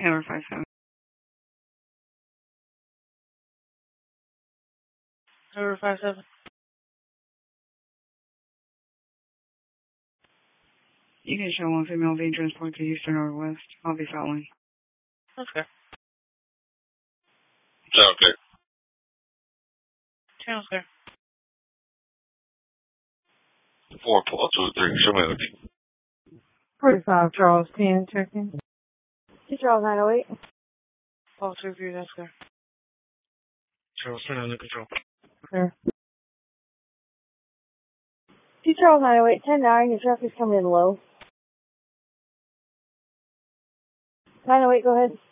Hammer 57. Hammer 57. You can show one female being transported to Houston Northwest. I'll be following. Okay. Sounds clear. Sounds clear. 4-4-2-3, show me everything. 45 Charles 10, checking. 2 Charles 908. All 2 view, that's clear. Charles 10 under control. Clear. 2 Charles 908, 10-9, your traffic's coming in low. 908, go ahead.